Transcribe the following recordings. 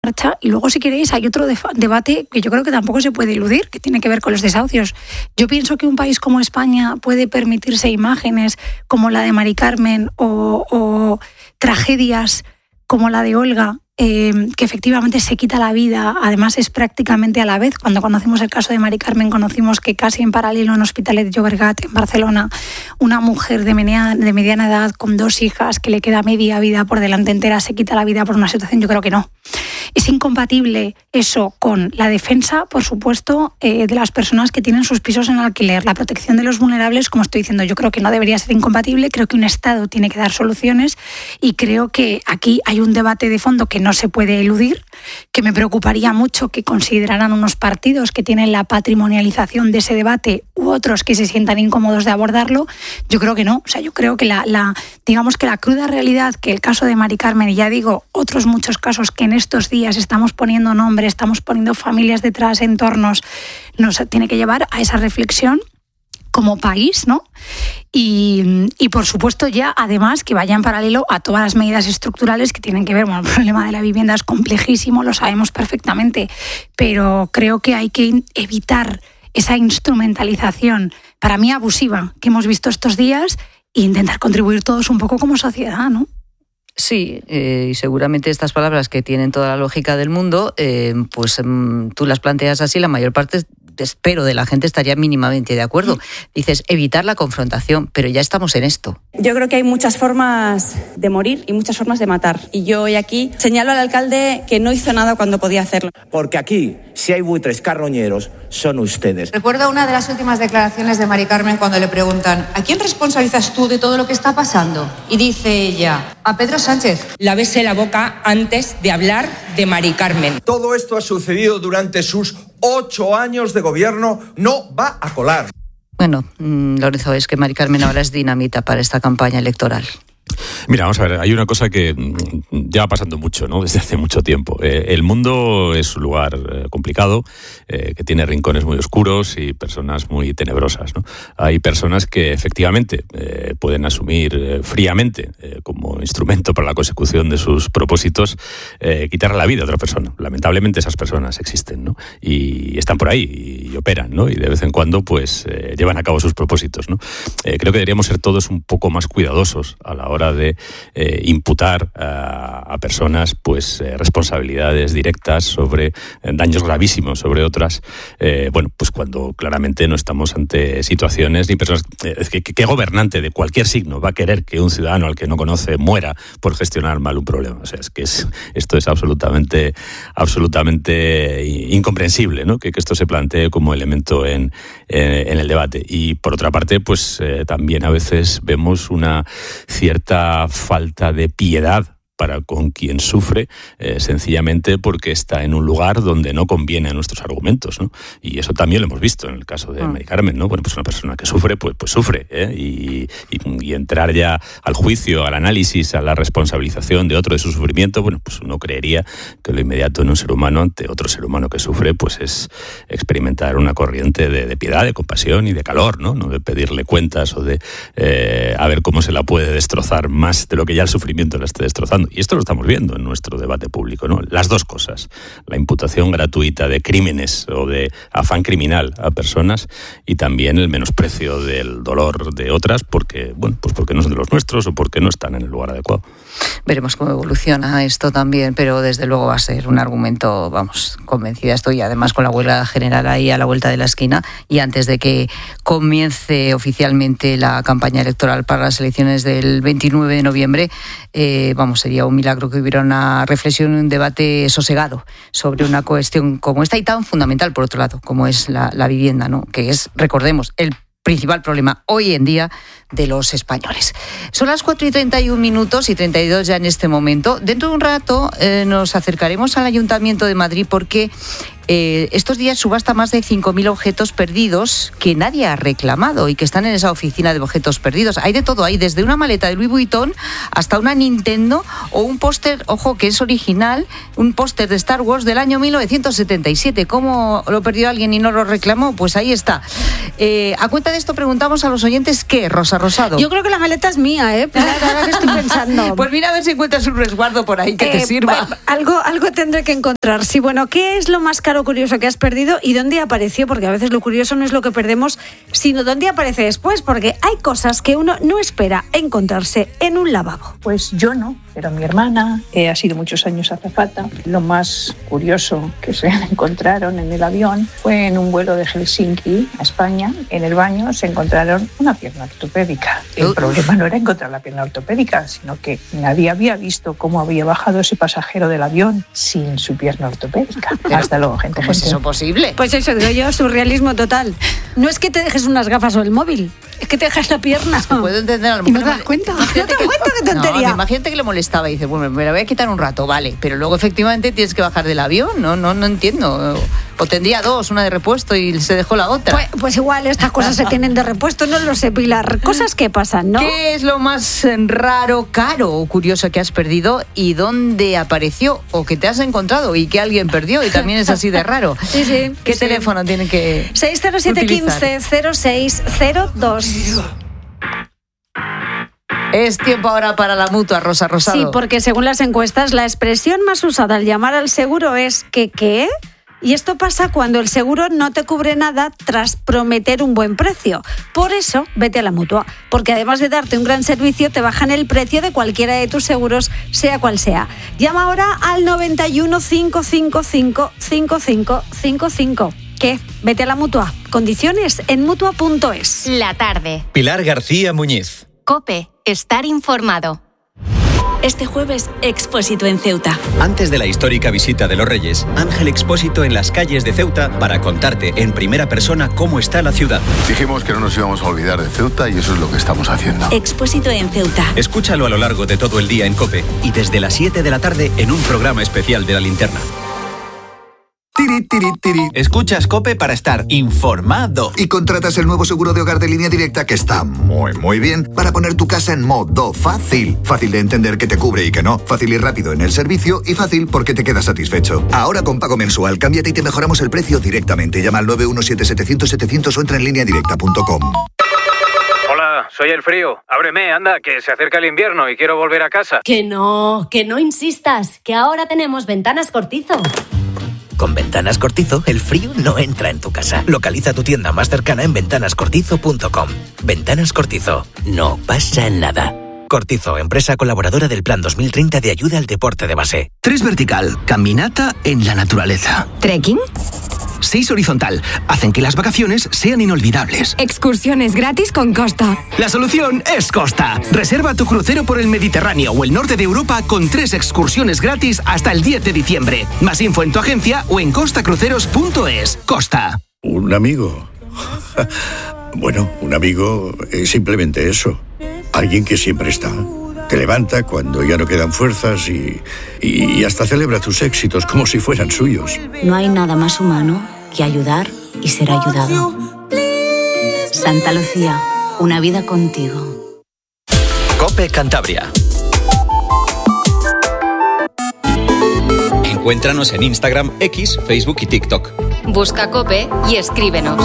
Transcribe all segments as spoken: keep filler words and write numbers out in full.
Y luego, si queréis, hay otro de- debate que yo creo que tampoco se puede eludir, que tiene que ver con los desahucios. Yo pienso que un país como España puede permitirse imágenes como la de Mari Carmen o, o tragedias como la de Olga, eh, que efectivamente se quita la vida, además es prácticamente a la vez. Cuando conocimos el caso de Mari Carmen, conocimos que casi en paralelo en Hospitalet de Llobregat, en Barcelona, una mujer de mediana, de mediana edad con dos hijas que le queda media vida por delante entera se quita la vida por una situación. Yo creo que no. Es incompatible eso con la defensa, por supuesto, eh, de las personas que tienen sus pisos en alquiler, la protección de los vulnerables, como estoy diciendo, yo creo que no debería ser incompatible. Creo que un Estado tiene que dar soluciones y creo que aquí hay un debate de fondo que no se puede eludir, que me preocuparía mucho que consideraran unos partidos que tienen la patrimonialización de ese debate u otros que se sientan incómodos de abordarlo. Yo creo que no. O sea, yo creo que la, la digamos que la cruda realidad que el caso de Mari Carmen, y ya digo, otros muchos casos que en estos días estamos poniendo nombre, estamos poniendo familias detrás, entornos, nos tiene que llevar a esa reflexión como país, ¿no? Y, y por supuesto ya además que vaya en paralelo a todas las medidas estructurales que tienen que ver, bueno, el problema de la vivienda es complejísimo, lo sabemos perfectamente, pero creo que hay que evitar esa instrumentalización, para mí abusiva, que hemos visto estos días e intentar contribuir todos un poco como sociedad, ¿no? Sí, eh, y seguramente estas palabras que tienen toda la lógica del mundo, eh, pues mm, tú las planteas así, la mayor parte, espero, de la gente estaría mínimamente de acuerdo. Dices, evitar la confrontación, pero ya estamos en esto. Yo creo que hay muchas formas de morir y muchas formas de matar. Y yo hoy aquí señalo al alcalde que no hizo nada cuando podía hacerlo. Porque aquí, si hay buitres carroñeros, son ustedes. Recuerdo una de las últimas declaraciones de Mari Carmen cuando le preguntan ¿a quién responsabilizas tú de todo lo que está pasando? Y dice ella, a Pedro Sánchez. Lávese la boca antes de hablar de Mari Carmen. Todo esto ha sucedido durante sus ocho años de gobierno, no va a colar. Bueno, mmm, Lorenzo, es que Mari Carmen ahora es dinamita para esta campaña electoral. Mira, vamos a ver, hay una cosa que ya va pasando mucho, ¿no? Desde hace mucho tiempo. Eh, el mundo es un lugar eh, complicado, eh, que tiene rincones muy oscuros y personas muy tenebrosas, ¿no? Hay personas que efectivamente eh, pueden asumir eh, fríamente eh, como instrumento para la consecución de sus propósitos eh, quitarle la vida a otra persona. Lamentablemente esas personas existen, ¿no? Y están por ahí y operan, ¿no? Y de vez en cuando pues eh, llevan a cabo sus propósitos, ¿no? Eh, creo que deberíamos ser todos un poco más cuidadosos a la hora de eh, imputar a, a personas pues eh, responsabilidades directas sobre eh, daños gravísimos sobre otras, eh, bueno, pues cuando claramente no estamos ante situaciones ni personas, eh, que, que, que gobernante de cualquier signo va a querer que un ciudadano al que no conoce muera por gestionar mal un problema. O sea, es que es, esto es absolutamente absolutamente incomprensible, ¿no? Que, que esto se plantee como elemento en, en, en el debate. Y por otra parte, pues eh, también a veces vemos una cierta falta de piedad para con quien sufre, eh, sencillamente porque está en un lugar donde no conviene a nuestros argumentos, ¿no? Y eso también lo hemos visto en el caso de Mari Carmen, ¿no? Bueno, pues una persona que sufre, pues, pues sufre, ¿eh? Y, y, y entrar ya al juicio, al análisis, a la responsabilización de otro de su sufrimiento, bueno, pues uno creería que lo inmediato en un ser humano ante otro ser humano que sufre, pues es experimentar una corriente de, de piedad, de compasión y de calor, ¿no? No de pedirle cuentas o de eh, a ver cómo se la puede destrozar más de lo que ya el sufrimiento la esté destrozando. Y esto lo estamos viendo en nuestro debate público, ¿no? Las dos cosas, la imputación gratuita de crímenes o de afán criminal a personas y también el menosprecio del dolor de otras porque, bueno, pues porque no son de los nuestros o porque no están en el lugar adecuado. Veremos cómo evoluciona esto también, pero desde luego va a ser un argumento, vamos, convencida estoy, además con la huelga general ahí a la vuelta de la esquina y antes de que comience oficialmente la campaña electoral para las elecciones del veintinueve de noviembre, eh, vamos, sería un milagro que hubiera una reflexión, un debate sosegado sobre una cuestión como esta y tan fundamental, por otro lado, como es la, la vivienda, ¿no? Que es, recordemos, el principal problema hoy en día de los españoles. Son las cuatro y treinta y un minutos y treinta y dos ya en este momento. Dentro de un rato eh, nos acercaremos al Ayuntamiento de Madrid porque eh, estos días subasta más de cinco mil objetos perdidos que nadie ha reclamado y que están en esa oficina de objetos perdidos. Hay de todo, hay desde una maleta de Louis Vuitton hasta una Nintendo o un póster, ojo, que es original, un póster de Star Wars del año mil novecientos setenta y siete. ¿Cómo lo perdió alguien y no lo reclamó? Pues ahí está. Eh, a cuenta de esto preguntamos a los oyentes, ¿qué, Rosa Rosado? Yo creo que la maleta es mía, ¿eh? Pues ahora que estoy pensando. Pues mira a ver si encuentras un resguardo por ahí que eh, te sirva. Bueno, algo, algo tendré que encontrar. Sí, bueno, ¿qué es lo más caro curioso que has perdido y dónde apareció? Porque a veces lo curioso no es lo que perdemos, sino dónde aparece después, porque hay cosas que uno no espera encontrarse en un lavabo. Pues yo no, pero mi hermana eh, ha sido muchos años azafata. Lo más curioso que se encontraron en el avión fue en un vuelo de Helsinki a España. En el baño se encontraron una pierna ortopédica. El problema no era encontrar la pierna ortopédica, sino que nadie había visto cómo había bajado ese pasajero del avión sin su pierna ortopédica. Pero, hasta luego, gente. ¿Cómo gente. es eso posible? Pues eso digo yo, surrealismo total. No es que te dejes unas gafas o el móvil, es que te dejas la pierna. Se puedo entender, a lo ¿Y mejor no te das cuenta? ¿No te das que, cuenta? ¡Qué tontería! No, imagínate que le molestaba y dices, bueno, me la voy a quitar un rato, vale, pero luego efectivamente tienes que bajar del avión, no, no, no entiendo. O tendría dos, una de repuesto y se dejó la otra. Pues, pues igual estas cosas se tienen de repuesto, no lo sé, Pilar. Cosas que pasan, ¿no? ¿Qué es lo más raro, caro o curioso que has perdido y dónde apareció o que te has encontrado y que alguien perdió y también es así de raro? Sí, sí. ¿Qué sí. teléfono tiene que seis cero siete uno cinco cero seis cero dos. Es tiempo ahora para la mutua, Rosa Rosado. Sí, porque según las encuestas, la expresión más usada al llamar al seguro es que ¿qué? Y esto pasa cuando el seguro no te cubre nada tras prometer un buen precio. Por eso, vete a la Mutua, porque además de darte un gran servicio, te bajan el precio de cualquiera de tus seguros, sea cual sea. Llama ahora al noventa y uno, cinco cinco cinco, cinco cinco cinco cinco. ¿Qué? Vete a la Mutua. Condiciones en mutua punto es. La tarde. Pilar García Muñiz. COPE. Estar informado. Este jueves, Expósito en Ceuta. Antes de la histórica visita de los Reyes, Ángel Expósito en las calles de Ceuta para contarte en primera persona cómo está la ciudad. Dijimos que no nos íbamos a olvidar de Ceuta y eso es lo que estamos haciendo. Expósito en Ceuta. Escúchalo a lo largo de todo el día en COPE y desde las siete de la tarde en un programa especial de La Linterna. Tiri, tiri, tiri. Escuchas COPE para estar informado. Y contratas el nuevo seguro de hogar de Línea Directa que está muy, muy bien para poner tu casa en modo fácil. Fácil de entender que te cubre y que no. Fácil y rápido en el servicio y fácil porque te quedas satisfecho. Ahora con pago mensual, cámbiate y te mejoramos el precio directamente. Llama al nueve uno siete setecientos setecientos o entra en línea directa punto com. Hola, soy el frío. Ábreme, anda, que se acerca el invierno y quiero volver a casa. Que no, que no insistas, que ahora tenemos Ventanas Cortizo. Con Ventanas Cortizo, el frío no entra en tu casa. Localiza tu tienda más cercana en ventanas cortizo punto com. Ventanas Cortizo. No pasa nada. Cortizo, empresa colaboradora del Plan dos mil treinta de ayuda al deporte de base. Tres vertical, caminata en la naturaleza. ¿Trekking? Seis horizontal, hacen que las vacaciones sean inolvidables. Excursiones gratis con Costa. La solución es Costa. Reserva tu crucero por el Mediterráneo o el norte de Europa con tres excursiones gratis hasta el diez de diciembre. Más info en tu agencia o en costa cruceros punto es. Costa. Un amigo. Bueno, un amigo es simplemente eso. Alguien que siempre está. Te levanta cuando ya no quedan fuerzas y, y hasta celebra tus éxitos como si fueran suyos. No hay nada más humano que ayudar y ser ayudado. Santa Lucía, una vida contigo. COPE Cantabria. Encuéntranos en Instagram, X, Facebook y TikTok. Busca COPE y escríbenos.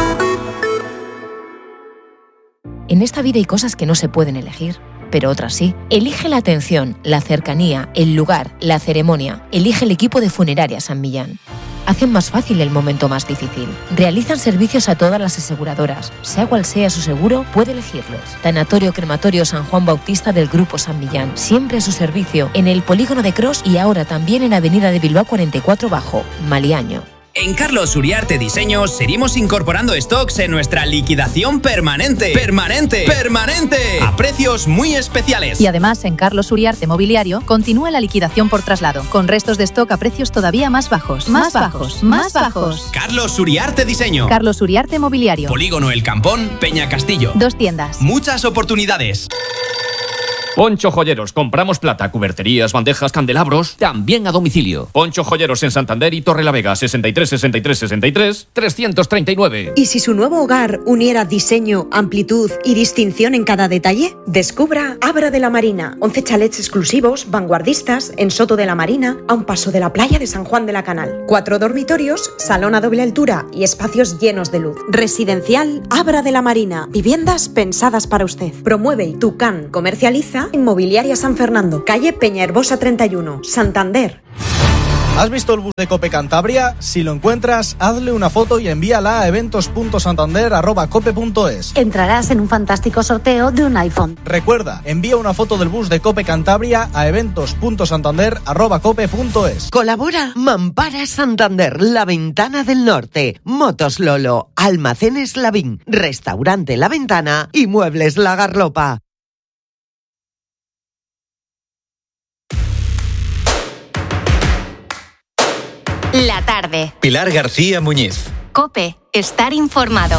En esta vida hay cosas que no se pueden elegir, pero otras sí. Elige la atención, la cercanía, el lugar, la ceremonia. Elige el equipo de Funeraria San Millán. Hacen más fácil el momento más difícil. Realizan servicios a todas las aseguradoras. Sea cual sea su seguro, puede elegirlos. Tanatorio Crematorio San Juan Bautista del Grupo San Millán. Siempre a su servicio, en el Polígono de Cros y ahora también en Avenida de Bilbao cuarenta y cuatro Bajo, Maliaño. En Carlos Uriarte Diseños seguimos incorporando stocks en nuestra liquidación permanente. ¡Permanente! ¡Permanente! A precios muy especiales. Y además, en Carlos Uriarte Mobiliario continúa la liquidación por traslado, con restos de stock a precios todavía más bajos. Más, más bajos, más bajos. Carlos Uriarte Diseño. Carlos Uriarte Mobiliario. Polígono El Campón, Peña Castillo. Dos tiendas. Muchas oportunidades. Poncho Joyeros, compramos plata, cuberterías, bandejas, candelabros, también a domicilio. Poncho Joyeros en Santander y Torrelavega, sesenta y tres sesenta y tres sesenta y tres, trescientos treinta y nueve. ¿Y si su nuevo hogar uniera diseño, amplitud y distinción en cada detalle? Descubra Abra de la Marina, once chalets exclusivos, vanguardistas, en Soto de la Marina, a un paso de la playa de San Juan de la Canal. Cuatro dormitorios, salón a doble altura y espacios llenos de luz. Residencial Abra de la Marina, viviendas pensadas para usted. Promueve Tucán, comercializa Inmobiliaria San Fernando, calle Peña Herbosa treinta y uno, Santander. ¿Has visto el bus de Cope Cantabria? Si lo encuentras, hazle una foto y envíala a eventos punto santander arroba cope punto es. Entrarás en un fantástico sorteo de un iPhone. Recuerda, envía una foto del bus de Cope Cantabria a eventos punto santander arroba cope punto es. Colabora Mampara Santander, La Ventana del Norte, Motos Lolo, Almacenes Lavín, Restaurante La Ventana y Muebles La Garlopa. La tarde. Pilar García Muñiz. COPE. Estar informado.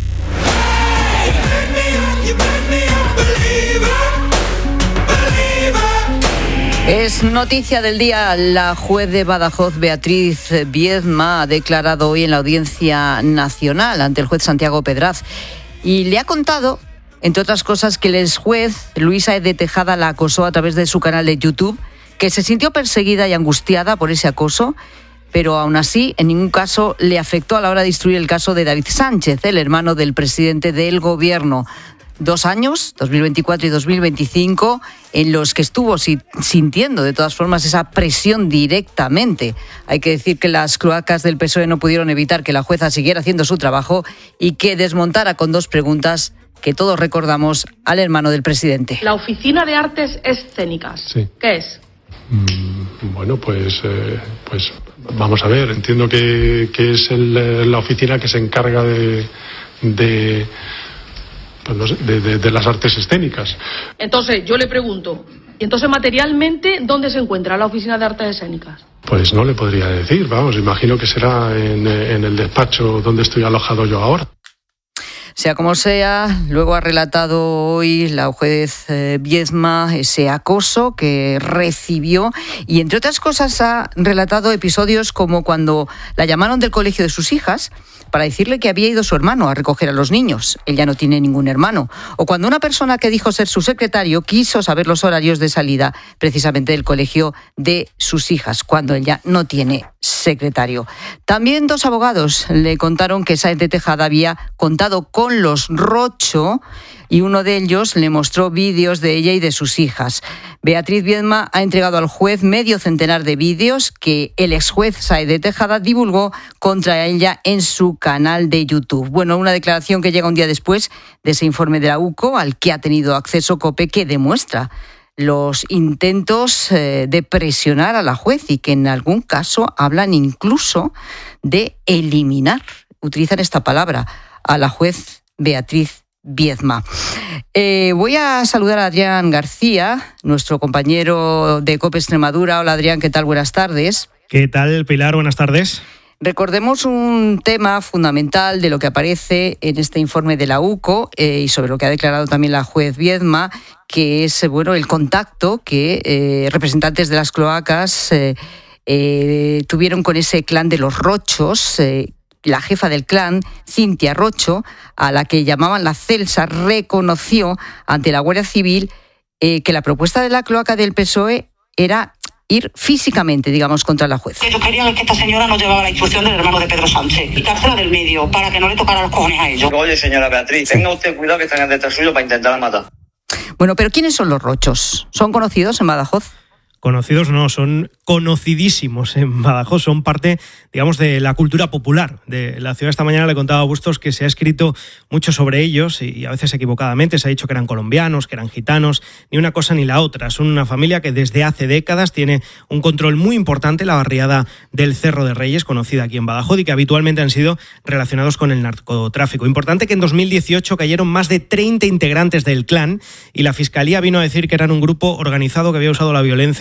Es noticia del día. La juez de Badajoz, Beatriz Biedma, ha declarado hoy en la Audiencia Nacional ante el juez Santiago Pedraz y le ha contado, entre otras cosas, que el exjuez Luis Sáez de Tejada la acosó a través de su canal de YouTube, que se sintió perseguida y angustiada por ese acoso, pero aún así en ningún caso le afectó a la hora de instruir el caso de David Sánchez, el hermano del presidente del gobierno. Dos años, dos mil veinticuatro y dos mil veinticinco, en los que estuvo sintiendo de todas formas esa presión directamente. Hay que decir que las cloacas del P S O E no pudieron evitar que la jueza siguiera haciendo su trabajo y que desmontara con dos preguntas que todos recordamos al hermano del presidente. La Oficina de Artes Escénicas, sí. ¿Qué es? Mm, bueno, pues, eh, pues vamos a ver, entiendo que, que es el, la oficina que se encarga de, de, pues no sé, de, de, de las artes escénicas. Entonces, yo le pregunto, ¿y entonces materialmente dónde se encuentra la Oficina de Artes Escénicas? Pues no le podría decir, vamos, imagino que será en, en el despacho donde estoy alojado yo ahora. Sea como sea, luego ha relatado hoy la juez eh, Biedma ese acoso que recibió y, entre otras cosas, ha relatado episodios como cuando la llamaron del colegio de sus hijas para decirle que había ido su hermano a recoger a los niños. Él ya no tiene ningún hermano. O cuando una persona que dijo ser su secretario quiso saber los horarios de salida precisamente del colegio de sus hijas, cuando él ya no tiene secretario. También dos abogados le contaron que Sáez de Tejada había contado con los Rocho y uno de ellos le mostró vídeos de ella y de sus hijas. Beatriz Biedma ha entregado al juez medio centenar de vídeos que el exjuez Sáez de Tejada divulgó contra ella en su canal de YouTube. Bueno, una declaración que llega un día después de ese informe de la U C O al que ha tenido acceso COPE, que demuestra los intentos eh, de presionar a la juez y que en algún caso hablan incluso de eliminar, utilizan esta palabra, a la juez Beatriz Biedma. Eh, voy a saludar a Adrián García, nuestro compañero de COPE Extremadura. Hola Adrián, ¿qué tal? Buenas tardes. ¿Qué tal, Pilar? Buenas tardes. Recordemos un tema fundamental de lo que aparece en este informe de la U C O eh, y sobre lo que ha declarado también la juez Biedma, que es bueno el contacto que eh, representantes de las cloacas eh, eh, tuvieron con ese clan de los Rochos. Eh, la jefa del clan, Cintia Rocho, a la que llamaban la Celsa, reconoció ante la Guardia Civil eh, que la propuesta de la cloaca del P S O E era ir físicamente, digamos, contra la juez. Ellos querían que esta señora no llevaba la instrucción del hermano de Pedro Sánchez, quitársela del medio para que no le tocara los cojones a ellos. Oye, señora Beatriz, tenga usted cuidado que están detrás suyo para intentar matar. Bueno, pero ¿quiénes son los Rochos? ¿Son conocidos en Badajoz? Conocidos no, son conocidísimos en Badajoz, son parte, digamos, de la cultura popular de la ciudad. Esta mañana le contaba a Bustos que se ha escrito mucho sobre ellos y a veces equivocadamente se ha dicho que eran colombianos, que eran gitanos, ni una cosa ni la otra. Son una familia que desde hace décadas tiene un control muy importante en la barriada del Cerro de Reyes, conocida aquí en Badajoz, y que habitualmente han sido relacionados con el narcotráfico. Importante que en dos mil dieciocho cayeron más de treinta integrantes del clan y la Fiscalía vino a decir que eran un grupo organizado que había usado la violencia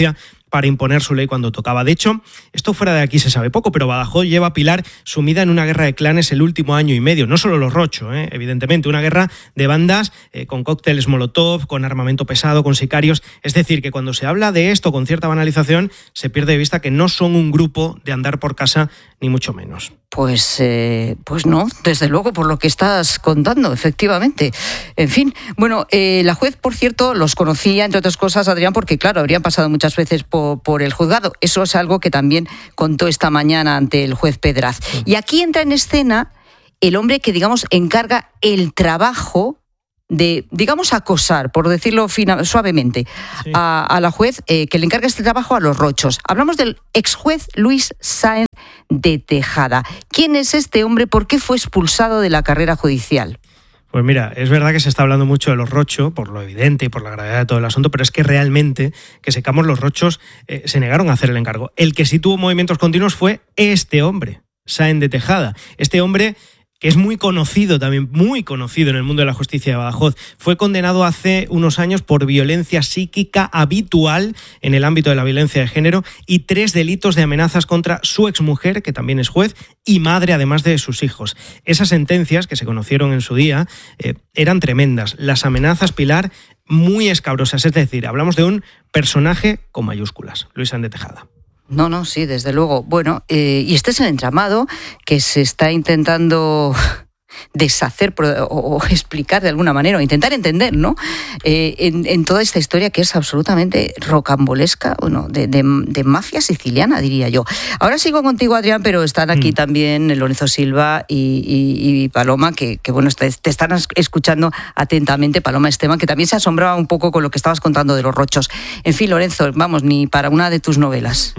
para imponer su ley cuando tocaba. De hecho, esto fuera de aquí se sabe poco, pero Badajoz lleva a Pilar sumida en una guerra de clanes el último año y medio. No solo los Rocho, ¿eh? evidentemente, una guerra de bandas eh, con cócteles molotov, con armamento pesado, con sicarios. Es decir, que cuando se habla de esto con cierta banalización, se pierde de vista que no son un grupo de andar por casa, ni mucho menos. Pues, eh, pues no, desde luego, por lo que estás contando, efectivamente. En fin, bueno, eh, la juez, por cierto, los conocía, entre otras cosas, Adrián, porque claro, habrían pasado muchas veces por, por el juzgado. Eso es algo que también contó esta mañana ante el juez Pedraz. Sí. Y aquí entra en escena el hombre que, digamos, encarga el trabajo de, digamos, acosar, por decirlo fina, suavemente, sí. a, a la juez eh, que le encarga este trabajo a los Rochos. Hablamos del exjuez Luis Sáenz de Tejada. ¿Quién es este hombre? ¿Por qué fue expulsado de la carrera judicial? Pues mira, es verdad que se está hablando mucho de los Rocho, por lo evidente y por la gravedad de todo el asunto, pero es que realmente, que sepamos, los Rochos eh, se negaron a hacer el encargo. El que sí tuvo movimientos continuos fue este hombre, Sáenz de Tejada. Este hombre, que es muy conocido también, muy conocido en el mundo de la justicia de Badajoz, fue condenado hace unos años por violencia psíquica habitual en el ámbito de la violencia de género y tres delitos de amenazas contra su exmujer, que también es juez, y madre, además de sus hijos. Esas sentencias, que se conocieron en su día, eh, eran tremendas. Las amenazas, Pilar, muy escabrosas. Es decir, hablamos de un personaje con mayúsculas, Luis Sáenz de Tejada. No, no, sí, desde luego. Bueno, eh, y este es el entramado que se está intentando deshacer o, o explicar de alguna manera, o intentar entender, ¿no? Eh, en, en toda esta historia que es absolutamente rocambolesca, bueno, de, de, de mafia siciliana, diría yo. Ahora sigo contigo, Adrián, pero están aquí mm. también Lorenzo Silva y, y, y Paloma, que, que bueno, te, te están escuchando atentamente. Paloma Esteban, que también se asombraba un poco con lo que estabas contando de los Rochos. En fin, Lorenzo, vamos, ni para una de tus novelas.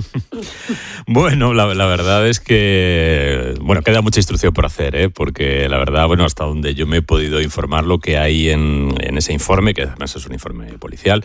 Bueno, la, la verdad es que, bueno, queda mucha instrucción por hacer, ¿eh? Porque la verdad, bueno, hasta donde yo me he podido informar lo que hay en, en ese informe, que además es un informe policial,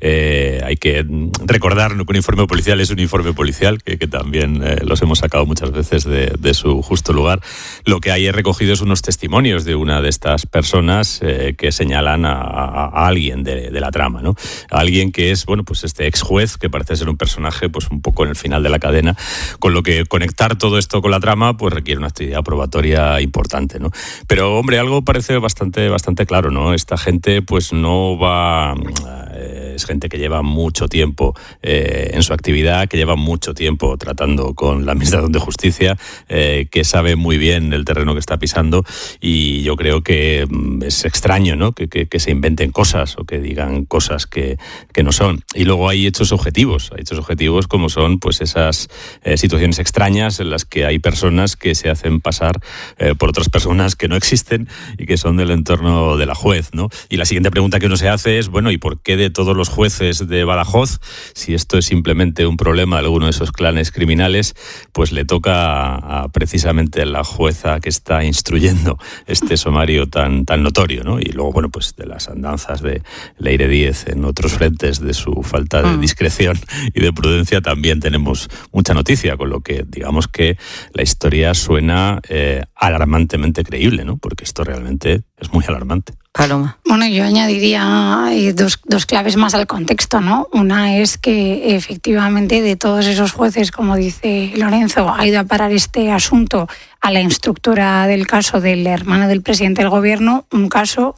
eh, hay que recordar que un informe policial es un informe policial, que, que también eh, los hemos sacado muchas veces de, de su justo lugar. Lo que hay recogido es unos testimonios de una de estas personas eh, que señalan a, a, a alguien de, de la trama, ¿no? A alguien que es, bueno, pues este ex juez, que parece ser un personaje pues un poco en el final de la cadena, con lo que conectar todo esto con la trama pues requiere una actividad probatoria importante, ¿no? Pero, hombre, algo parece bastante, bastante claro, ¿no? Esta gente pues no va... Eh, es gente que lleva mucho tiempo eh, en su actividad, que lleva mucho tiempo tratando con la Administración de Justicia, eh, que sabe muy bien el terreno que está pisando, y yo creo que es extraño, ¿no? Que, que, que se inventen cosas o que digan cosas que, que no son. Y luego hay hechos objetivos, hay hechos objetivos como son pues esas eh, situaciones extrañas en las que hay personas que se hacen pasar eh, por otras personas que no existen y que son del entorno de la juez, ¿no? Y la siguiente pregunta que uno se hace es, bueno, ¿y por qué de todos los jueces de Badajoz, si esto es simplemente un problema de alguno de esos clanes criminales, pues le toca a, a precisamente la jueza que está instruyendo este sumario tan, tan notorio, ¿no? Y luego, bueno, pues de las andanzas de Leire Díez en otros frentes, de su falta de discreción y de prudencia, también tenemos mucha noticia, con lo que digamos que la historia suena eh, alarmantemente creíble, ¿no? Porque esto realmente es muy alarmante. Paloma. Bueno, yo añadiría dos, dos claves más al contexto, ¿no? Una es que efectivamente de todos esos jueces, como dice Lorenzo, ha ido a parar este asunto a la instructora del caso del hermano del presidente del gobierno, un caso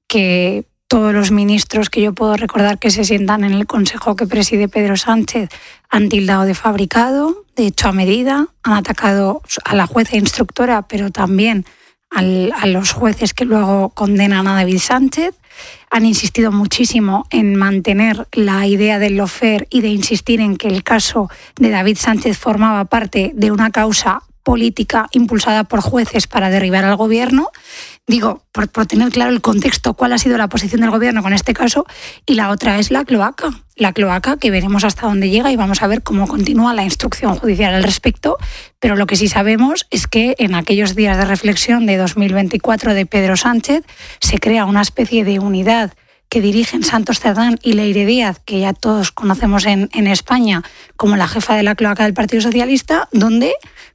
que todos los ministros que yo puedo recordar que se sientan en el consejo que preside Pedro Sánchez han tildado de fabricado, de hecho a medida, han atacado a la jueza instructora, pero también al, a los jueces que luego condenan a David Sánchez. Han insistido muchísimo en mantener la idea del lawfare y de insistir en que el caso de David Sánchez formaba parte de una causa política impulsada por jueces para derribar al gobierno. Digo, por, por tener claro el contexto, cuál ha sido la posición del gobierno con este caso, y la otra es la cloaca. La cloaca, que veremos hasta dónde llega y vamos a ver cómo continúa la instrucción judicial al respecto, pero lo que sí sabemos es que en aquellos días de reflexión de dos mil veinticuatro de Pedro Sánchez se crea una especie de unidad que dirigen Santos Cerdán y Leire Díaz, que ya todos conocemos en, en España como la jefa de la cloaca del Partido Socialista, donde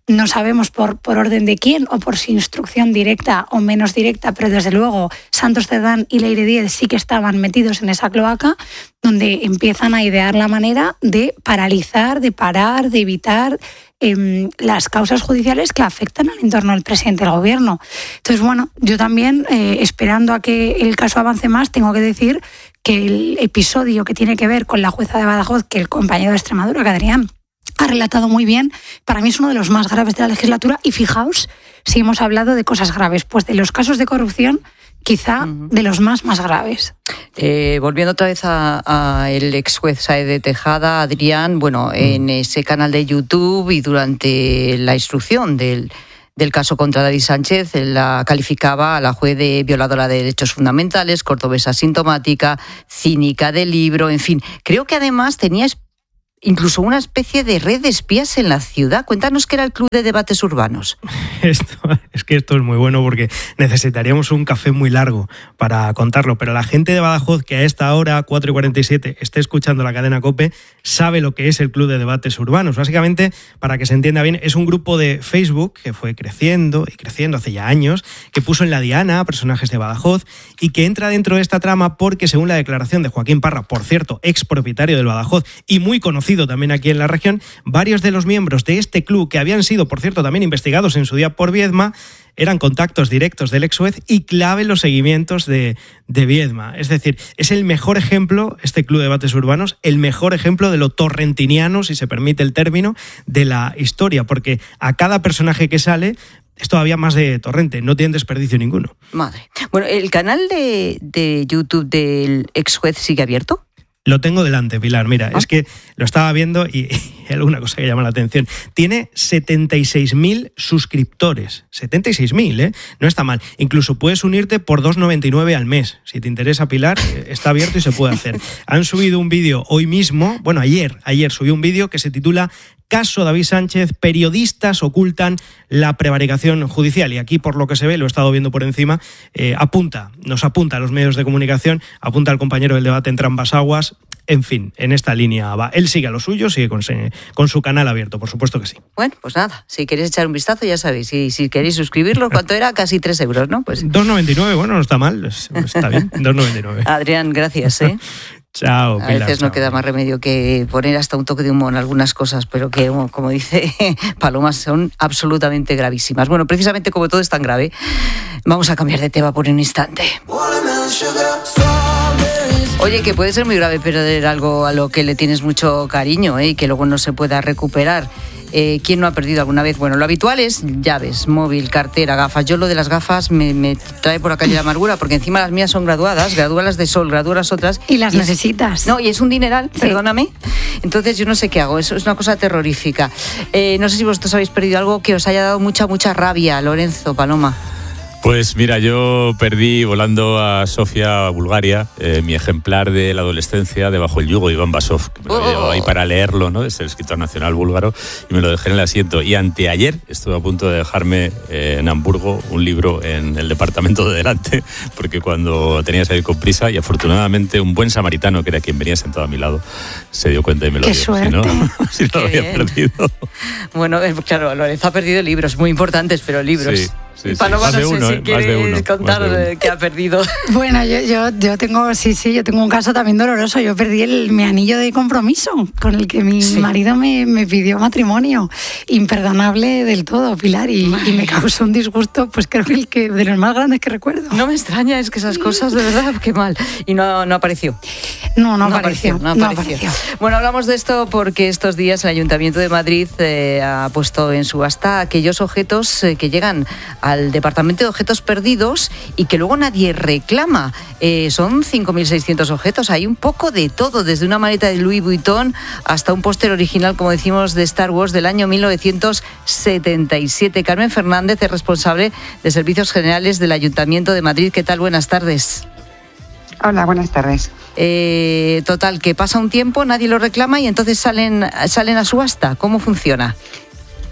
no sabemos por, por orden de quién o por si instrucción directa o menos directa, pero desde luego Santos Cerdán y Leire Díez sí que estaban metidos en esa cloaca, donde empiezan a idear la manera de paralizar, de parar, de evitar eh, las causas judiciales que afectan al entorno del presidente del gobierno. Entonces, bueno, yo también, eh, esperando a que el caso avance más, tengo que decir que el episodio que tiene que ver con la jueza de Badajoz, que el compañero de Extremadura, que Adrián ha relatado muy bien, para mí es uno de los más graves de la legislatura. Y fijaos, si hemos hablado de cosas graves, pues de los casos de corrupción, quizá uh-huh. de los más, más graves. Eh, volviendo otra vez a, a el ex juez Sáez de Tejada, Adrián, bueno, en ese canal de YouTube y durante la instrucción del del caso contra David Sánchez, la calificaba a la juez de violadora de derechos fundamentales, cordobesa sintomática, cínica de libro, en fin. Creo que además tenía incluso una especie de red de espías en la ciudad. Cuéntanos qué era el Club de Debates Urbanos. Esto, es que esto es muy bueno porque necesitaríamos un café muy largo para contarlo, pero la gente de Badajoz que a esta hora, cuatro y cuarenta y siete, esté escuchando la cadena COPE, sabe lo que es el Club de Debates Urbanos. Básicamente, para que se entienda bien, es un grupo de Facebook que fue creciendo y creciendo hace ya años, que puso en la diana a personajes de Badajoz y que entra dentro de esta trama porque, según la declaración de Joaquín Parra, por cierto, ex propietario del Badajoz y muy conocido también aquí en la región, varios de los miembros de este club, que habían sido, por cierto, también investigados en su día por Viedma, eran contactos directos del ex juez y clave en los seguimientos de, de Viedma. Es decir, es el mejor ejemplo, este Club de Debates Urbanos, el mejor ejemplo de lo torrentiniano, si se permite el término, de la historia, porque a cada personaje que sale es todavía más de torrente, no tiene desperdicio ninguno. Madre. Bueno, ¿el canal de, de YouTube del ex juez sigue abierto? Lo tengo delante, Pilar. Mira, ah. es que lo estaba viendo y, y hay alguna cosa que llama la atención. Tiene setenta y seis mil suscriptores. setenta y seis mil, ¿eh? No está mal. Incluso puedes unirte por dos noventa y nueve al mes. Si te interesa, Pilar, está abierto y se puede hacer. Han subido un vídeo hoy mismo, bueno, ayer, ayer subió un vídeo que se titula Caso David Sánchez, periodistas ocultan la prevaricación judicial. Y aquí, por lo que se ve, lo he estado viendo por encima, eh, apunta, nos apunta a los medios de comunicación, apunta al compañero del debate Entre Ambas Aguas. En fin, en esta línea va. Él sigue a lo suyo, sigue con, con su canal abierto, por supuesto que sí. Bueno, pues nada, si queréis echar un vistazo, ya sabéis. Y si queréis suscribirlo, ¿cuánto era? Casi tres euros, ¿no? Pues dos noventa y nueve, bueno, no está mal, está bien, dos noventa y nueve. Adrián, gracias, ¿eh? Chao, Pilar, a veces chao. No queda más remedio que poner hasta un toque de humor en algunas cosas, pero que, como dice Paloma, son absolutamente gravísimas. Bueno, precisamente como todo es tan grave, vamos a cambiar de tema por un instante. Oye, que puede ser muy grave perder algo a lo que le tienes mucho cariño, ¿eh? Y que luego no se pueda recuperar. Eh, ¿Quién no ha perdido alguna vez? Bueno, lo habitual es llaves, móvil, cartera, gafas. Yo lo de las gafas me, me trae por la calle la amargura, porque encima las mías son graduadas, gradúa las de sol, gradúa las otras. Y las y necesitas. Es, no, y es un dineral, sí. Perdóname. Entonces yo no sé qué hago, eso es una cosa terrorífica. Eh, no sé si vosotros habéis perdido algo que os haya dado mucha, mucha rabia, Lorenzo, Paloma. Pues mira, yo perdí volando a Sofía, a Bulgaria, eh, mi ejemplar de la adolescencia de Bajo el yugo de Iván Basov, que me lo había llevado ahí para leerlo, ¿no? Es el escritor nacional búlgaro, y me lo dejé en el asiento. Y anteayer estuve a punto de dejarme eh, en Hamburgo un libro en el departamento de delante, porque cuando tenía que salir con prisa, y afortunadamente un buen samaritano, que era quien venía sentado a mi lado, se dio cuenta y me lo ¡Qué dio. suerte! Si no, si no lo había bien. perdido. Bueno, claro, Lorenzo ha perdido libros muy importantes, pero libros. Sí. Sí, sí. Paloma, Más de no sé uno, si ¿eh? quieres Más de uno, contar más de uno. qué ha perdido. Bueno, yo, yo, yo tengo, sí, sí, yo tengo un caso también doloroso. Yo perdí el, mi anillo de compromiso con el que mi sí. marido me, me pidió matrimonio. Imperdonable del todo, Pilar, y, y me causó un disgusto, pues creo que el que de los más grandes que recuerdo. No me extraña, es que esas cosas, de verdad, qué mal. Y no, no apareció. No, no, no apareció, apareció, no apareció. no apareció. Bueno, hablamos de esto porque estos días el Ayuntamiento de Madrid eh, ha puesto en subasta aquellos objetos eh, que llegan al Departamento de Objetos Perdidos y que luego nadie reclama. Eh, son cinco mil seiscientos objetos, hay un poco de todo, desde una maleta de Louis Vuitton hasta un póster original, como decimos, de Star Wars del año mil novecientos setenta y siete. Carmen Fernández es responsable de Servicios Generales del Ayuntamiento de Madrid. ¿Qué tal? Buenas tardes. Hola, buenas tardes. Eh, total, que pasa un tiempo, nadie lo reclama y entonces salen, salen a subasta. ¿Cómo funciona?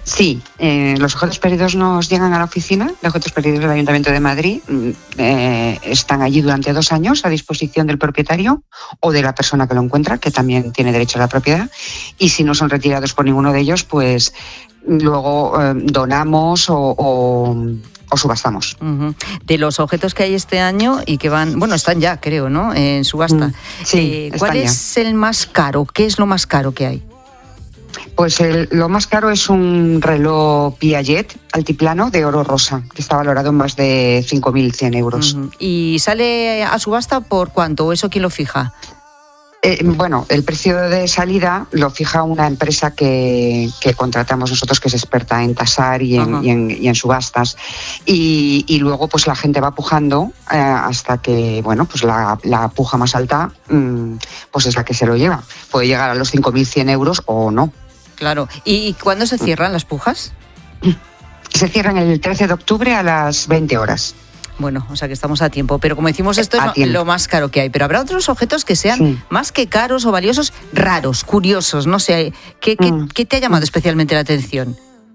Sí, eh, los objetos perdidos nos llegan a la oficina de objetos perdidos del Ayuntamiento de Madrid. Eh, están allí durante dos años a disposición del propietario o de la persona que lo encuentra, que también tiene derecho a la propiedad. Y si no son retirados por ninguno de ellos, pues luego eh, donamos o, o, o subastamos. Uh-huh. De los objetos que hay este año y que van, bueno, están ya, creo, ¿no?, en subasta. Mm, sí, eh, ¿Cuál es ya. el más caro? ¿Qué es lo más caro que hay? Pues el, lo más caro es un reloj Piaget altiplano de oro rosa, que está valorado en más de cinco mil cien euros. Uh-huh. ¿Y sale a subasta por cuánto? ¿O eso quién lo fija? Eh, bueno, el precio de salida lo fija una empresa que, que contratamos nosotros, que es experta en tasar y en, uh-huh. y en, y en subastas. Y, y luego pues la gente va pujando eh, hasta que, bueno, pues la, la puja más alta mmm, pues es la que se lo lleva. Puede llegar a los cinco mil cien euros o no. Claro. ¿Y cuándo se cierran las pujas? Se cierran el trece de octubre a las veinte horas. Bueno, o sea que estamos a tiempo. Pero como decimos, esto es lo más caro que hay. Pero habrá otros objetos que sean sí. más que caros o valiosos, raros, curiosos. No sé, ¿qué, qué, mm. ¿qué te ha llamado mm. especialmente la atención?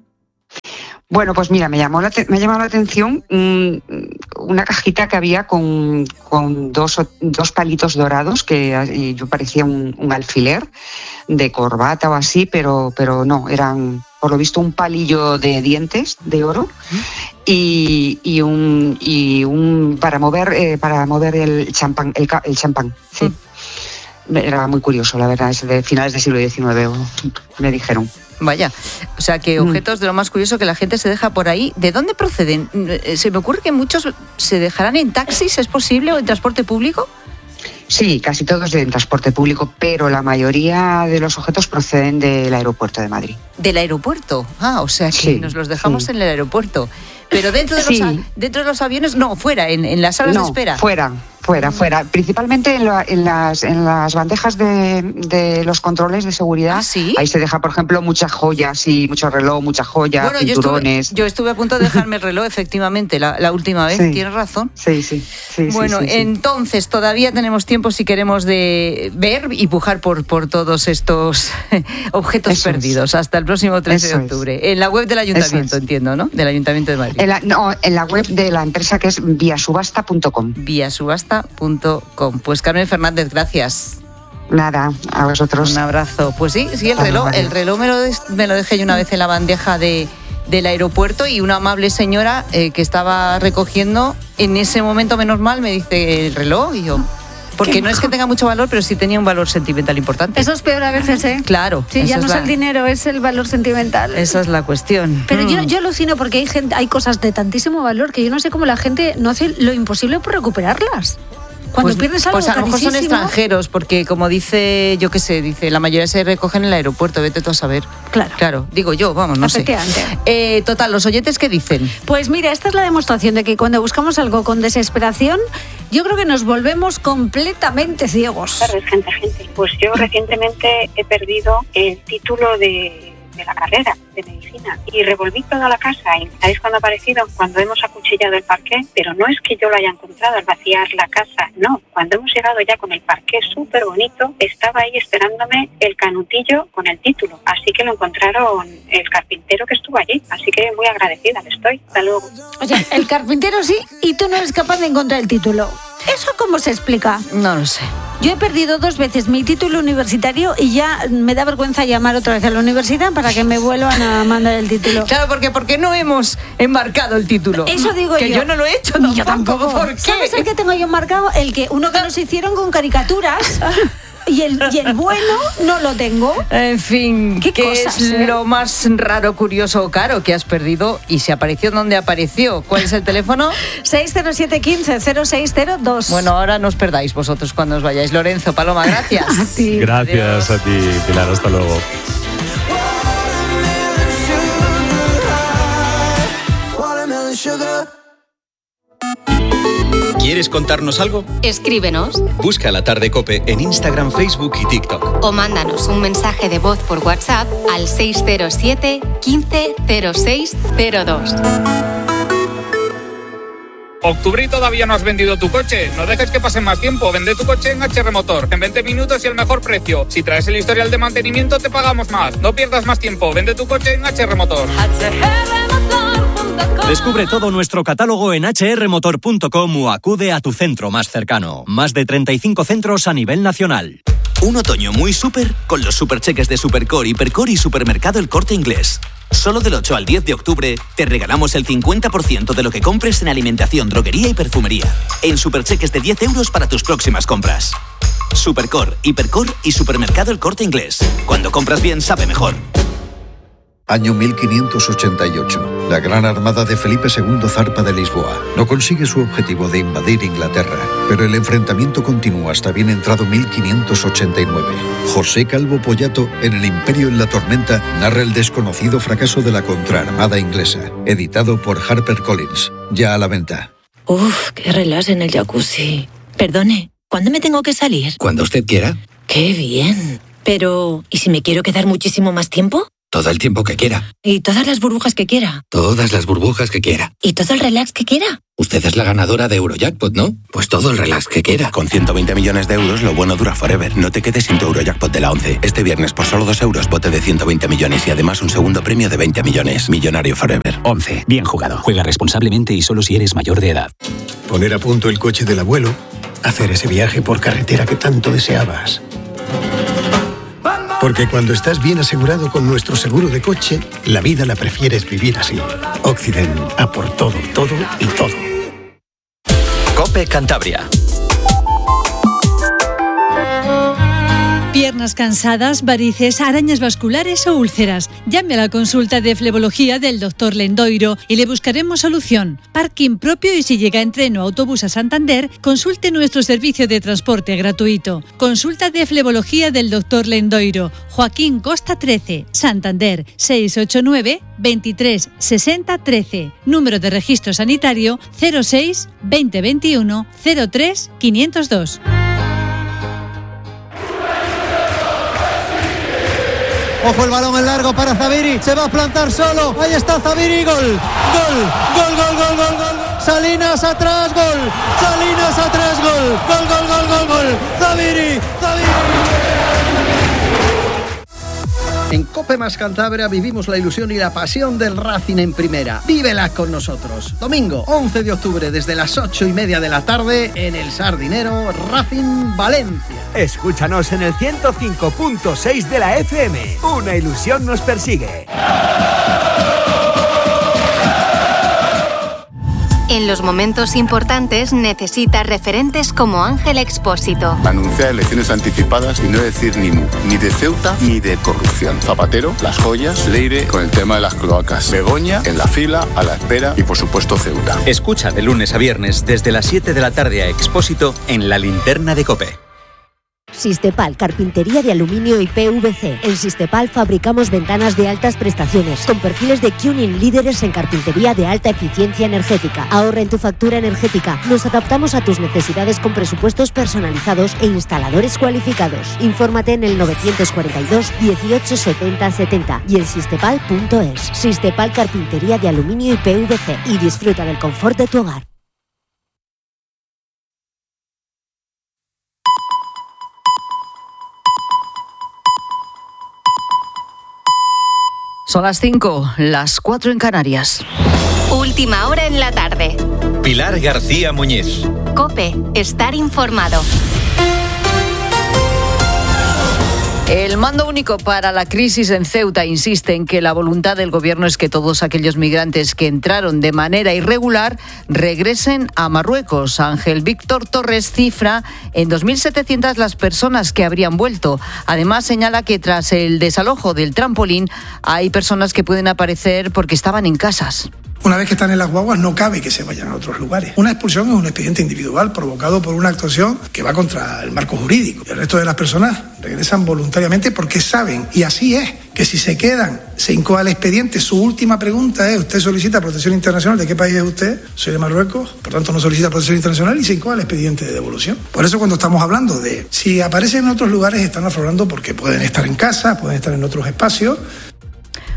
Bueno, pues mira, me llamó la te- me ha llamado la atención mmm, una cajita que había con, con dos, dos palitos dorados, que yo parecía un, un alfiler de corbata o así, pero, pero no, eran por lo visto un palillo de dientes de oro y, y un y un para mover eh, para mover el champán, el, el champán, sí. Mm. Era muy curioso, la verdad, es de finales del siglo diecinueve, me dijeron. Vaya, o sea que objetos de lo más curioso que la gente se deja por ahí. ¿De dónde proceden? Se me ocurre que muchos se dejarán en taxis, ¿es posible? ¿O en transporte público? Sí, casi todos en transporte público, pero la mayoría de los objetos proceden del aeropuerto de Madrid. ¿Del aeropuerto? Ah, o sea que sí, nos los dejamos sí. en el aeropuerto. Pero dentro de, sí. los, dentro de los aviones, no, fuera, en, en las salas no, de espera. fuera, fuera, fuera. Principalmente en, la, en, las, en las bandejas de, de los controles de seguridad. ¿Ah, sí? Ahí se deja, por ejemplo, muchas joyas, y mucho reloj, muchas joyas, bueno, cinturones. Yo estuve, yo estuve a punto de dejarme el reloj, efectivamente, la, la última vez. Sí. Tienes razón. Sí, sí. sí bueno, sí, sí, sí. entonces todavía tenemos tiempo si queremos de ver y pujar por, por todos estos objetos Eso perdidos. Es. Hasta el próximo trece Eso de octubre. Es. En la web del Ayuntamiento, entiendo, ¿no? Del Ayuntamiento de Madrid. En la, no, en la web de la empresa, que es vía subasta punto com. vía subasta punto com. Pues Carmen Fernández, gracias. Nada, a vosotros. Un abrazo. Pues sí, sí, el reloj, el reloj me lo, me lo dejé yo una vez en la bandeja de, del aeropuerto y una amable señora eh, que estaba recogiendo, en ese momento, menos mal, me dice el reloj y yo... Porque no es que tenga mucho valor, pero sí tenía un valor sentimental importante. Eso es peor a veces, ¿eh? Claro. Sí, ya no es la... el dinero, es el valor sentimental. Esa es la cuestión. Pero mm. yo, yo alucino porque hay gente, hay cosas de tantísimo valor que yo no sé cómo la gente no hace lo imposible por recuperarlas. Cuando pues, pierdes algo pues a lo mejor son carísimo... extranjeros, porque como dice, yo qué sé, dice, la mayoría se recogen en el aeropuerto, vete tú a saber. Claro. Claro, digo yo, vamos, no sé. Eh, total, ¿los oyentes qué dicen? Pues mira, esta es la demostración de que cuando buscamos algo con desesperación, yo creo que nos volvemos completamente ciegos. Buenas tardes, gente, gente. Pues yo recientemente he perdido el título de... de la carrera de medicina y revolví toda la casa y ¿sabéis cuándo ha aparecido? Cuando hemos acuchillado el parqué, pero no es que yo lo haya encontrado al vaciar la casa, no, cuando hemos llegado ya con el parqué súper bonito, estaba ahí esperándome el canutillo con el título, así que lo encontraron el carpintero que estuvo allí, así que muy agradecida le estoy. Hasta luego. Oye, el carpintero sí y tú no eres capaz de encontrar el título. ¿Eso cómo se explica? No lo sé. Yo he perdido dos veces mi título universitario y ya me da vergüenza llamar otra vez a la universidad para que me vuelvan a mandar el título. Claro, porque porque no hemos enmarcado el título. Eso digo que yo. Que yo no lo he hecho tampoco. Yo tampoco. ¿Por qué? ¿Sabes el que tengo yo enmarcado? El que uno que nos hicieron con caricaturas. Y el, y el bueno no lo tengo. En fin, ¿qué, ¿qué cosas, es eh? lo más raro, curioso o caro que has perdido y se apareció donde apareció? ¿Cuál es el teléfono? seis cero siete uno cinco cero seis cero dos. Bueno, ahora no os perdáis vosotros cuando os vayáis. Lorenzo, Paloma, gracias. A ti. Gracias. Adiós. A ti, Pilar, hasta luego. ¿Quieres contarnos algo? Escríbenos. Busca La Tarde COPE en Instagram, Facebook y TikTok. O mándanos un mensaje de voz por WhatsApp al seis cero siete, quince, cero seis cero dos. Octubre y todavía no has vendido tu coche. No dejes que pase más tiempo. Vende tu coche en H R Motor. En veinte minutos y el mejor precio. Si traes el historial de mantenimiento, te pagamos más. No pierdas más tiempo. Vende tu coche en H R Motor. Descubre todo nuestro catálogo en hache erre motor punto com o acude a tu centro más cercano. Más de treinta y cinco centros a nivel nacional. Un otoño muy súper con los supercheques de Supercore, Hipercore y Supermercado El Corte Inglés. Solo del ocho al diez de octubre te regalamos el cincuenta por ciento de lo que compres en alimentación, droguería y perfumería. En supercheques de diez euros para tus próximas compras. Supercore, Hipercore y Supermercado El Corte Inglés. Cuando compras bien, sabe mejor. Año mil quinientos ochenta y ocho. La gran armada de Felipe segundo zarpa de Lisboa. No consigue su objetivo de invadir Inglaterra, pero el enfrentamiento continúa hasta bien entrado mil quinientos ochenta y nueve. José Calvo Pollato, en El Imperio en la Tormenta, narra el desconocido fracaso de la contraarmada inglesa. Editado por HarperCollins. Ya a la venta. Uf, qué relax en el jacuzzi. Perdone, ¿cuándo me tengo que salir? Cuando usted quiera. Qué bien. Pero, ¿y si me quiero quedar muchísimo más tiempo? Todo el tiempo que quiera. ¿Y todas las burbujas que quiera? Todas las burbujas que quiera. ¿Y todo el relax que quiera? Usted es la ganadora de Eurojackpot, ¿no? Pues todo el relax que quiera. Con ciento veinte millones de euros, lo bueno dura forever. No te quedes sin tu Eurojackpot de la once. Este viernes, por solo dos euros, bote de ciento veinte millones y además un segundo premio de veinte millones. Millonario forever. once. Bien jugado. Juega responsablemente y solo si eres mayor de edad. Poner a punto el coche del abuelo. Hacer ese viaje por carretera que tanto deseabas. Porque cuando estás bien asegurado con nuestro seguro de coche, la vida la prefieres vivir así. Occident, a por todo, todo y todo. COPE Cantabria. Piernas cansadas, varices, arañas vasculares o úlceras. Llame a la consulta de flebología del doctor Lendoiro y le buscaremos solución. Parking propio y si llega en tren o autobús a Santander, consulte nuestro servicio de transporte gratuito. Consulta de flebología del doctor Lendoiro. Joaquín Costa trece, Santander, seis ocho nueve, veintitrés, sesenta, trece. Número de registro sanitario cero seis, veinte veintiuno, cero tres, quinientos dos. Ojo el balón en largo para Zaviri, se va a plantar solo, ahí está Zaviri, gol, gol, gol, gol, gol, gol, gol, Salinas atrás, gol, Salinas atrás, gol, gol, gol, gol, gol, gol, Zaviri, Zaviri. En COPE más Cantabria vivimos la ilusión y la pasión del Racing en primera. Vívela con nosotros. Domingo once de octubre desde las ocho y media de la tarde en el Sardinero, Racing Valencia. Escúchanos en el ciento cinco punto seis de la F M. Una ilusión nos persigue. En los momentos importantes necesita referentes como Ángel Expósito. Anunciar elecciones anticipadas y no decir ni mu, ni de Ceuta ni de corrupción. Zapatero, las joyas, Leire con el tema de las cloacas. Begoña en la fila, a la espera y por supuesto Ceuta. Escucha de lunes a viernes desde las siete de la tarde a Expósito en la linterna de COPE. Sistepal, carpintería de aluminio y P V C. En Sistepal fabricamos ventanas de altas prestaciones, con perfiles de Cunin líderes en carpintería de alta eficiencia energética. Ahorra en tu factura energética. Nos adaptamos a tus necesidades con presupuestos personalizados e instaladores cualificados. Infórmate en el novecientos cuarenta y dos, dieciocho, setenta, setenta y en sistepal punto es. Sistepal, carpintería de aluminio y P V C. Y disfruta del confort de tu hogar. Son las cinco, las cuatro en Canarias. Última hora en la tarde. Pilar García Muñiz. COPE, estar informado. El Mando Único para la Crisis en Ceuta insiste en que la voluntad del gobierno es que todos aquellos migrantes que entraron de manera irregular regresen a Marruecos. Ángel Víctor Torres cifra en dos mil setecientas las personas que habrían vuelto. Además señala que tras el desalojo del trampolín hay personas que pueden aparecer porque estaban en casas. Una vez que están en las guaguas no cabe que se vayan a otros lugares. Una expulsión es un expediente individual provocado por una actuación que va contra el marco jurídico. El resto de las personas regresan voluntariamente porque saben, y así es, que si se quedan, se incoa el expediente. Su última pregunta es, ¿usted solicita protección internacional? ¿De qué país es usted? Soy de Marruecos, por tanto no solicita protección internacional y se incoa el expediente de devolución. Por eso cuando estamos hablando de si aparecen en otros lugares están aflorando porque pueden estar en casa, pueden estar en otros espacios.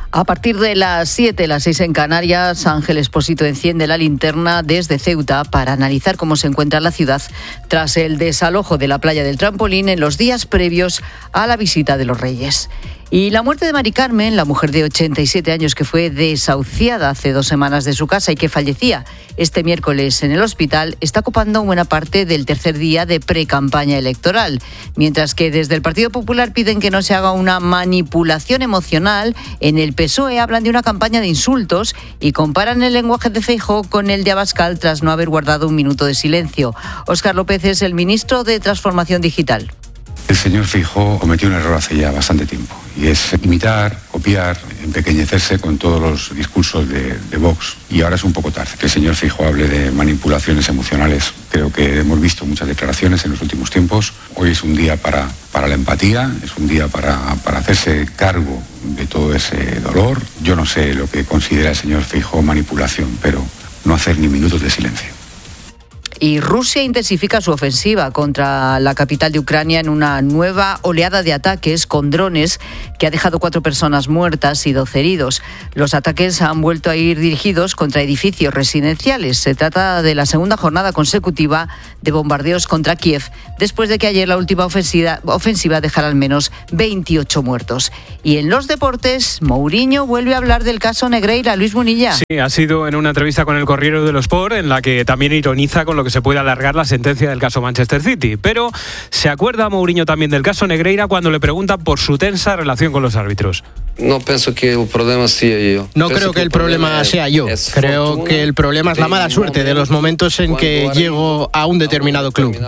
A partir de las siete, las seis en Canarias, Ángel Expósito enciende la linterna desde Ceuta para analizar cómo se encuentra la ciudad tras el desalojo de la playa del Trampolín en los días previos a la visita de los Reyes. Y la muerte de Mari Carmen, la mujer de ochenta y siete años que fue desahuciada hace dos semanas de su casa y que fallecía este miércoles en el hospital, está ocupando buena parte del tercer día de pre-campaña electoral. Mientras que desde el Partido Popular piden que no se haga una manipulación emocional, en el P S O E hablan de una campaña de insultos y comparan el lenguaje de Feijóo con el de Abascal tras no haber guardado un minuto de silencio. Óscar López es el ministro de Transformación Digital. El señor Feijóo cometió un error hace ya bastante tiempo, y es imitar, copiar, empequeñecerse con todos los discursos de, de Vox. Y ahora es un poco tarde que el señor Feijóo hable de manipulaciones emocionales. Creo que hemos visto muchas declaraciones en los últimos tiempos. Hoy es un día para, para la empatía, es un día para, para hacerse cargo de todo ese dolor. Yo no sé lo que considera el señor Feijóo manipulación, pero no hacer ni minutos de silencio. Y Rusia intensifica su ofensiva contra la capital de Ucrania en una nueva oleada de ataques con drones que ha dejado cuatro personas muertas y doce heridos. Los ataques han vuelto a ir dirigidos contra edificios residenciales. Se trata de la segunda jornada consecutiva de bombardeos contra Kiev, después de que ayer la última ofensiva, ofensiva dejara al menos veintiocho muertos. Y en los deportes, Mourinho vuelve a hablar del caso Negreira. Luis Munilla. Sí, ha sido en una entrevista con el Corriere dello Sport en la que también ironiza con lo que se puede alargar la sentencia del caso Manchester City. Pero se acuerda Mourinho también del caso Negreira cuando le preguntan por su tensa relación con los árbitros. No pienso que el problema sea yo. No creo que el problema sea yo. Creo que el problema es la mala suerte de los momentos en que llego a un determinado club.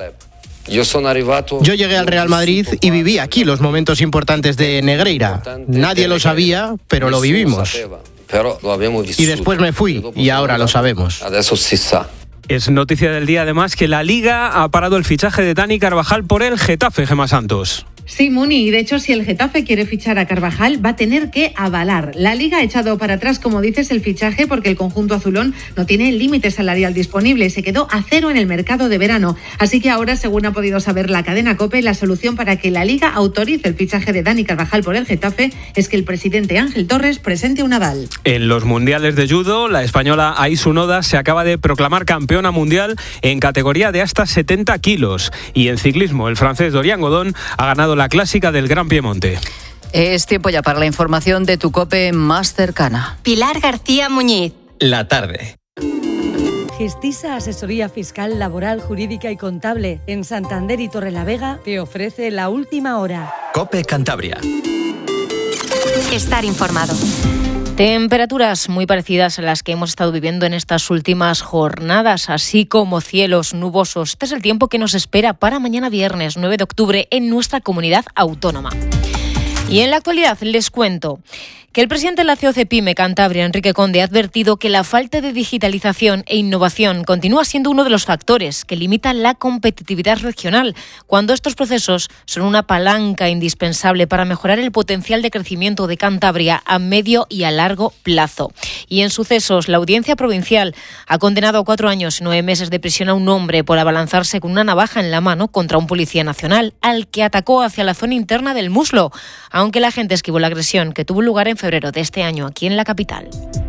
Yo llegué al Real Madrid y viví aquí los momentos importantes de Negreira. Nadie lo sabía, pero lo vivimos. Y después me fui y ahora lo sabemos. Es noticia del día además que la Liga ha parado el fichaje de Dani Carvajal por el Getafe, Gemma Santos. Sí, Muni, y de hecho si el Getafe quiere fichar a Carvajal va a tener que avalar. La Liga ha echado para atrás, como dices, el fichaje porque el conjunto azulón no tiene el límite salarial disponible, se quedó a cero en el mercado de verano. Así que ahora, según ha podido saber la cadena COPE, la solución para que la Liga autorice el fichaje de Dani Carvajal por el Getafe es que el presidente Ángel Torres presente un aval. En los mundiales de judo, la española Aisu Noda se acaba de proclamar campeona mundial en categoría de hasta setenta kilos. Y en ciclismo, el francés Dorian Godón ha ganado la clásica del Gran Piemonte. Es tiempo ya para la información de tu COPE más cercana. Pilar García Muñiz. La tarde. Gestisa Asesoría Fiscal, Laboral, Jurídica y Contable en Santander y Torrelavega te ofrece la última hora. COPE Cantabria. Estar informado. Temperaturas muy parecidas a las que hemos estado viviendo en estas últimas jornadas, así como cielos nubosos. Este es el tiempo que nos espera para mañana viernes nueve de octubre en nuestra comunidad autónoma. Y en la actualidad les cuento que el presidente de la C O C Pyme Cantabria, Enrique Conde, ha advertido que la falta de digitalización e innovación continúa siendo uno de los factores que limitan la competitividad regional, cuando estos procesos son una palanca indispensable para mejorar el potencial de crecimiento de Cantabria a medio y a largo plazo. Y en sucesos, la Audiencia Provincial ha condenado a cuatro años y nueve meses de prisión a un hombre por abalanzarse con una navaja en la mano contra un policía nacional, al que atacó hacia la zona interna del muslo, aunque la agente esquivó la agresión que tuvo lugar en febrero de este año aquí en la capital.